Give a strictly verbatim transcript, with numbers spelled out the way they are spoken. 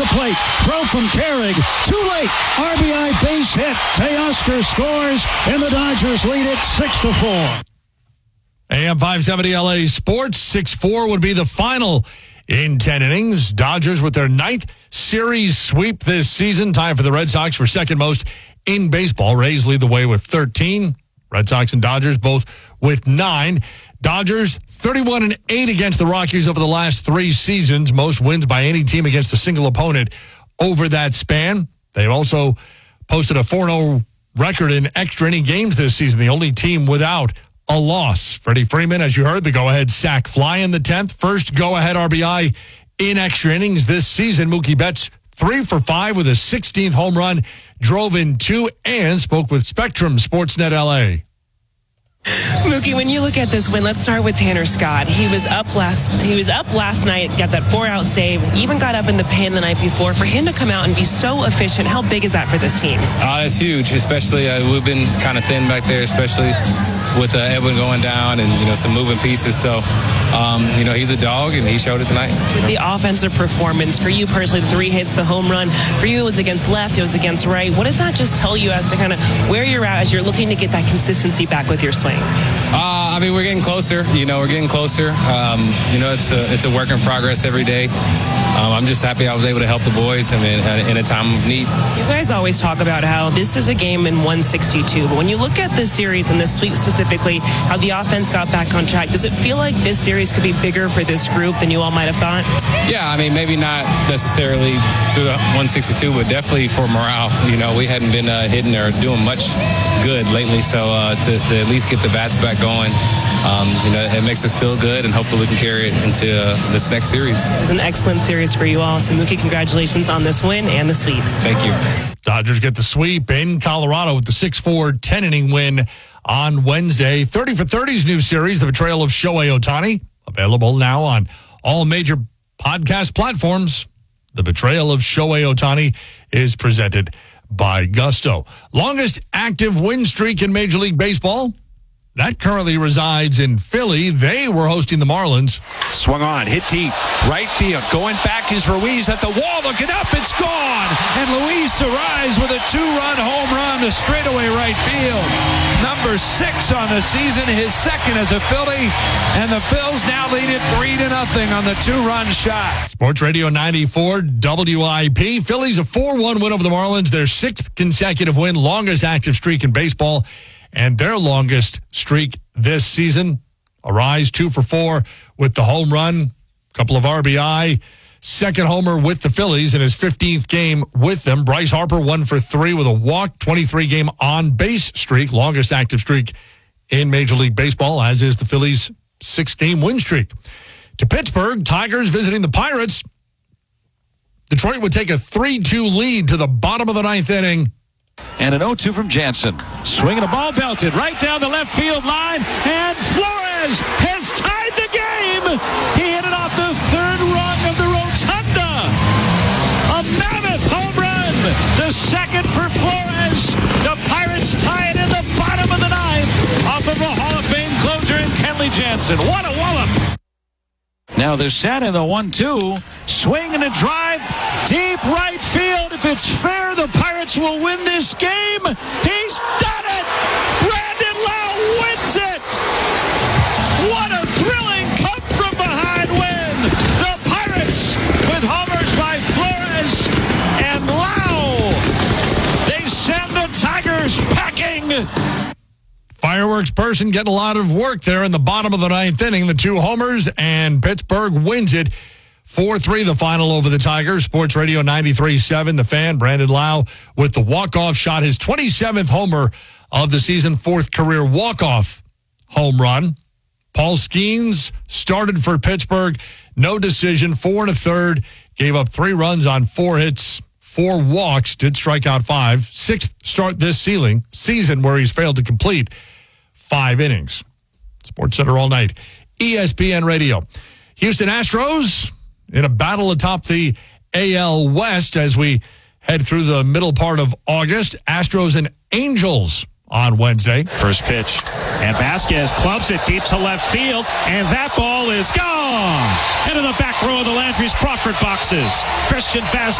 the plate. Throw from Carrig. Too late. R B I base hit. Teoscar scores, and the Dodgers lead it six to four. A M five seventy L A Sports, six four would be the final in ten innings. Dodgers with their ninth series sweep this season. Time for the Red Sox for second most in baseball. Rays lead the way with thirteen. Red Sox and Dodgers both with nine. Dodgers thirty-one and eight against the Rockies over the last three seasons. Most wins by any team against a single opponent over that span. They've also posted a four and oh record in extra inning games this season. The only team without a loss. Freddie Freeman, as you heard, the go-ahead sac fly in the tenth. First go-ahead R B I in extra innings this season. Mookie Betts, three for five with a sixteenth home run, drove in two, and spoke with Spectrum Sportsnet L A. Mookie, when you look at this win, let's start with Tanner Scott. He was up last he was up last night, got that four-out save, even got up in the pen the night before. For him to come out and be so efficient, how big is that for this team? Uh, it's huge, especially uh, we've been kind of thin back there, especially with uh, Edwin going down and, you know, some moving pieces. So, um, you know, he's a dog, and he showed it tonight. The offensive performance, for you personally, the three hits, the home run, for you it was against left, it was against right. What does that just tell you as to kind of where you're at as you're looking to get that consistency back with your swing? Uh, I mean, we're getting closer. You know, we're getting closer. Um, you know, it's a it's a work in progress every day. Um, I'm just happy I was able to help the boys. I mean, in a time of need. You guys always talk about how this is a game in one sixty-two, but when you look at this series and this sweep specifically, how the offense got back on track, does it feel like this series could be bigger for this group than you all might have thought? Yeah, I mean, maybe not necessarily through the one sixty-two, but definitely for morale. You know, we hadn't been uh, hitting or doing much good lately, so uh, to, to at least get the bats back going, um, you know, it makes us feel good, and hopefully we can carry it into uh, this next series. It's an excellent series for you all. So, Mookie, congratulations on this win and the sweep. Thank you. Dodgers get the sweep in Colorado with the six four ten-inning win on Wednesday. thirty for thirty's new series, The Betrayal of Shohei Ohtani, available now on all major podcast platforms. The Betrayal of Shohei Ohtani is presented by Gusto. Longest active win streak in Major League Baseball, that currently resides in Philly. They were hosting the Marlins. Swung on, hit deep, right field. Going back is Ruiz at the wall, looking up, it's gone. And Luis Arraez with a two-run home run to straightaway right field. Number six on the season, his second as a Philly. And the Phils now lead it three to nothing on the two-run shot. Sports Radio ninety-four W I P. Phillies a four one win over the Marlins, their sixth consecutive win, longest active streak in baseball, and their longest streak this season. Arraez two for four with the home run, couple of R B I, second homer with the Phillies in his fifteenth game with them. Bryce Harper one for three with a walk, twenty-three game on-base streak, longest active streak in Major League Baseball, as is the Phillies' six-game win streak. To Pittsburgh, Tigers visiting the Pirates. Detroit would take a three two lead to the bottom of the ninth inning. And an oh two from Jansen. Swinging a ball belted right down the left field line. And Flores has tied the game. He hit it off the third rung of the rotunda. A mammoth home run. The second for Flores. The Pirates tie it in the bottom of the ninth off of a Hall of Fame closer in Kenley Jansen. What a wallop. Now they're set in the one two. Swing and a drive. Deep right field. If it's fair, the Pirates will win this game. He's done it. Brandon Lowe wins it. What a thrilling come-from-behind win. The Pirates with homers by Flores and Lowe. They send the Tigers packing. Fireworks person getting a lot of work there in the bottom of the ninth inning. The two homers, and Pittsburgh wins it four three, the final over the Tigers. Sports Radio ninety-three seven, The Fan. Brandon Lowe with the walk-off shot, his twenty-seventh homer of the season, fourth career walk-off home run. Paul Skeens started for Pittsburgh. No decision, four and a third. Gave up three runs on four hits, four walks, did strike out five. Sixth start this ceiling, season where he's failed to complete five innings. Sports Center all night. E S P N Radio. Houston Astros in a battle atop the A L West as we head through the middle part of August. Astros and Angels on Wednesday. First pitch. And Vasquez clubs it deep to left field. And that ball is gone. Into the back row of the Landry's Crawford boxes. Christian Vasquez.